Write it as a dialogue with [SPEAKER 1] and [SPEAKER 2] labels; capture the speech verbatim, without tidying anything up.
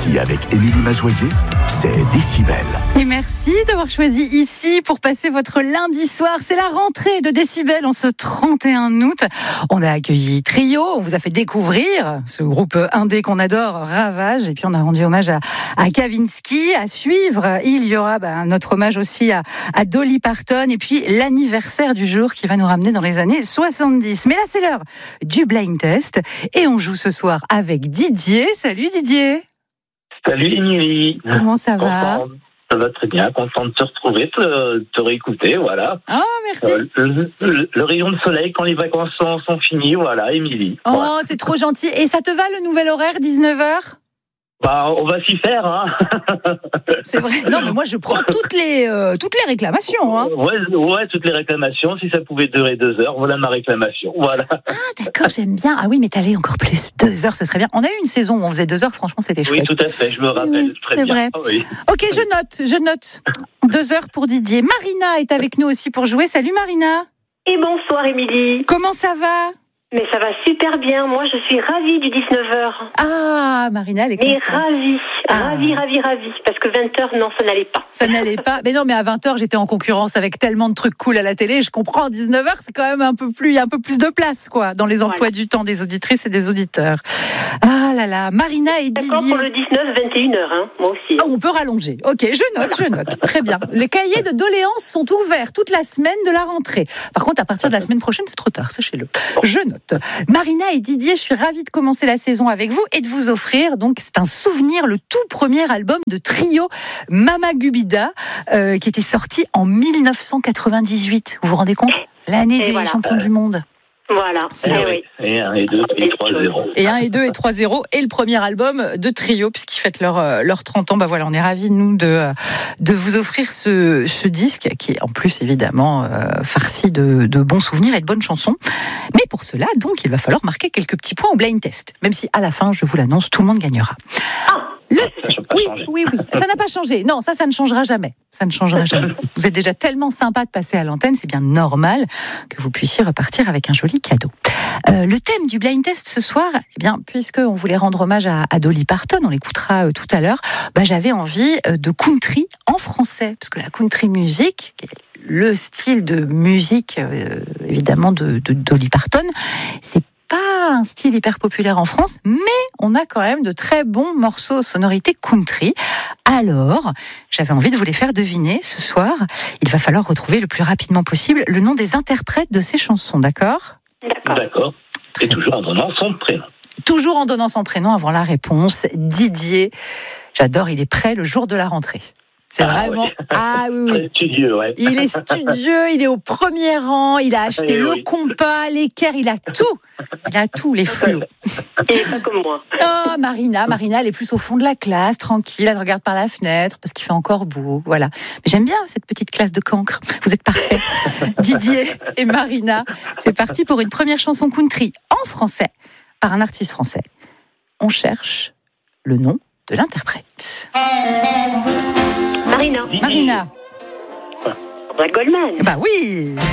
[SPEAKER 1] Ici avec Émilie Mazoyer, c'est Décibel.
[SPEAKER 2] Et merci d'avoir choisi Ici pour passer votre lundi soir. C'est la rentrée de Décibel en ce trente et un août. On a accueilli Trio, on vous a fait découvrir ce groupe indé qu'on adore, Ravage. Et puis on a rendu hommage à, à Kavinsky. À suivre, il y aura bah, notre hommage aussi à, à Dolly Parton. Et puis l'anniversaire du jour qui va nous ramener dans les années soixante-dix. Mais là c'est l'heure du blind test. Et on joue ce soir avec Didier. Salut Didier.
[SPEAKER 3] Salut Émilie.
[SPEAKER 2] Comment ça va?
[SPEAKER 3] Content, ça va très bien, content de te retrouver, te, te réécouter, voilà.
[SPEAKER 2] Ah, merci.
[SPEAKER 3] Euh, le, le, le rayon de soleil quand les vacances sont, sont finies, voilà, Émilie.
[SPEAKER 2] Oh,
[SPEAKER 3] voilà.
[SPEAKER 2] c'est trop gentil. Et ça te va le nouvel horaire, dix-neuf heures?
[SPEAKER 3] Bah, on va s'y faire, hein.
[SPEAKER 2] C'est vrai. Non, mais moi, je prends toutes les, euh, toutes les réclamations, hein.
[SPEAKER 3] Ouais, ouais, toutes les réclamations. Si ça pouvait durer deux heures, voilà ma réclamation, voilà.
[SPEAKER 2] Ah, d'accord, j'aime bien. Ah oui, mais t'allais encore plus. Deux heures, ce serait bien. On a eu une saison où on faisait deux heures, franchement, c'était chouette.
[SPEAKER 3] Oui, tout à fait, je me rappelle
[SPEAKER 2] Oui,
[SPEAKER 3] très
[SPEAKER 2] c'est
[SPEAKER 3] bien.
[SPEAKER 2] vrai.
[SPEAKER 3] Ah, oui.
[SPEAKER 2] Ok, je note, je note. Deux heures pour Didier. Marina est avec nous aussi pour jouer. Salut Marina.
[SPEAKER 4] Et bonsoir Émilie.
[SPEAKER 2] Comment ça va?
[SPEAKER 4] Mais ça va super bien. Moi, je suis ravie du dix-neuf heures.
[SPEAKER 2] Ah, Marina, elle est
[SPEAKER 4] Mais
[SPEAKER 2] contente.
[SPEAKER 4] ravie,
[SPEAKER 2] Ah.
[SPEAKER 4] ravie, ravie, ravie. Parce que vingt heures, non, ça n'allait pas.
[SPEAKER 2] Ça n'allait pas. Mais non, mais à vingt heures, j'étais en concurrence avec tellement de trucs cool à la télé. Je comprends. dix-neuf heures, c'est quand même un peu plus, il y a un peu plus de place, quoi, dans les emplois
[SPEAKER 4] Voilà.
[SPEAKER 2] du temps des auditrices et des auditeurs. Ah là là, Marina et
[SPEAKER 4] D'accord
[SPEAKER 2] Didier.
[SPEAKER 4] pour le dix-neuf, vingt et une heures, hein. Moi aussi.
[SPEAKER 2] Ah, on peut rallonger. Ok, je note, je note. Très bien. Les cahiers de doléances sont ouverts toute la semaine de la rentrée. Par contre, à partir de la semaine prochaine, c'est trop tard, sachez-le. Je note. Marina et Didier, je suis ravie de commencer la saison avec vous et de vous offrir, donc c'est un souvenir, le tout premier album de Trio, Mama Gubida, euh, qui était sorti en dix-neuf cent quatre-vingt-dix-huit. Vous vous rendez compte? L'année
[SPEAKER 4] Et
[SPEAKER 2] des
[SPEAKER 4] voilà.
[SPEAKER 2] champions du monde.
[SPEAKER 4] Voilà.
[SPEAKER 3] Eh
[SPEAKER 4] Eh
[SPEAKER 3] oui.
[SPEAKER 4] oui.
[SPEAKER 3] Et un, et deux, et trois, zéro.
[SPEAKER 2] Et un et deux et trois zéro et le premier album de Trio puisqu'ils fêtent leur euh, leurs trente ans. Bah voilà, on est ravis nous de de vous offrir ce ce disque qui est en plus évidemment euh, farci de de bons souvenirs et de bonnes chansons. Mais pour cela, donc, il va falloir marquer quelques petits points au blind test. Même si à la fin, je vous l'annonce, tout le monde gagnera. Le...
[SPEAKER 3] Ça n'a pas
[SPEAKER 2] Oui,
[SPEAKER 3] changé.
[SPEAKER 2] oui, oui. Ça n'a pas changé. Non, ça, ça ne changera jamais. Ça ne changera jamais. Vous êtes déjà tellement sympa de passer à l'antenne, c'est bien normal que vous puissiez repartir avec un joli cadeau. Euh, le thème du blind test ce soir, eh bien, puisqu'on voulait rendre hommage à, à Dolly Parton, on l'écoutera euh, tout à l'heure, bah, j'avais envie euh, de country en français, parce que la country music, qui est le style de musique, euh, évidemment, de, de Dolly Parton, c'est pas un style hyper populaire en France, mais on a quand même de très bons morceaux sonorités country. Alors, j'avais envie de vous les faire deviner ce soir. Il va falloir retrouver le plus rapidement possible le nom des interprètes de ces chansons, d'accord ?
[SPEAKER 4] D'accord.
[SPEAKER 3] D'accord. Et toujours en donnant son prénom.
[SPEAKER 2] Toujours en donnant son prénom avant la réponse. Didier, j'adore, il est prêt le jour de la rentrée. C'est
[SPEAKER 3] Ah,
[SPEAKER 2] vraiment...
[SPEAKER 3] oui.
[SPEAKER 2] Ah oui, oui.
[SPEAKER 3] Très studieux, ouais.
[SPEAKER 2] Il est studieux, il est au premier rang, il a acheté
[SPEAKER 3] Oui,
[SPEAKER 2] le
[SPEAKER 3] oui.
[SPEAKER 2] compas, l'équerre, il a tout. Il a tout, les fluos.
[SPEAKER 4] Il n'est pas comme moi.
[SPEAKER 2] Oh, Marina, Marina, elle est plus au fond de la classe, tranquille, elle regarde par la fenêtre parce qu'il fait encore beau, voilà. Mais j'aime bien cette petite classe de cancre. Vous êtes parfaits. Didier et Marina, c'est parti pour une première chanson country en français par un artiste français. On cherche le nom de l'interprète.
[SPEAKER 4] Marina.
[SPEAKER 2] Marina.
[SPEAKER 4] Brad Goldman.
[SPEAKER 2] Bah oui.